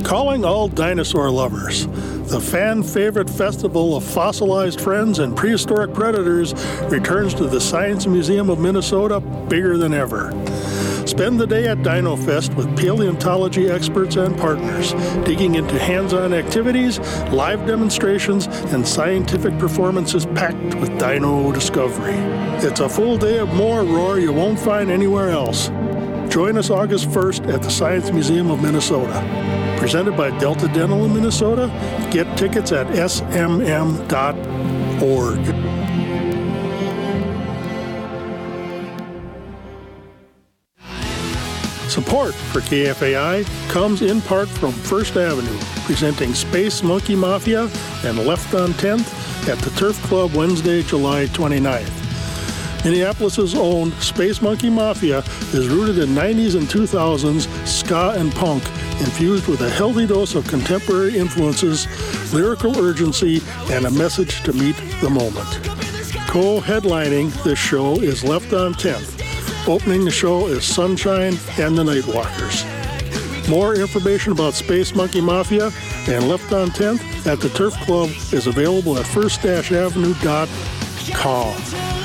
Calling all dinosaur lovers. The fan-favorite festival of fossilized friends and prehistoric predators returns to the Science Museum of Minnesota bigger than ever. Spend the day at DinoFest with paleontology experts and partners, digging into hands-on activities, live demonstrations, and scientific performances packed with dino discovery. It's a full day of more roar you won't find anywhere else. Join us August 1st at the Science Museum of Minnesota. Presented by Delta Dental in Minnesota. Get tickets at smm.org. Support for KFAI comes in part from First Avenue, presenting Space Monkey Mafia and Left on 10th at the Turf Club Wednesday, July 29th. Minneapolis' own Space Monkey Mafia is rooted in 90s and 2000s ska and punk, infused with a healthy dose of contemporary influences, lyrical urgency, and a message to meet the moment. Co-headlining this show is Left on 10th. Opening the show is Sunshine and the Nightwalkers. More information about Space Monkey Mafia and Left on 10th at the Turf Club is available at first-avenue.com.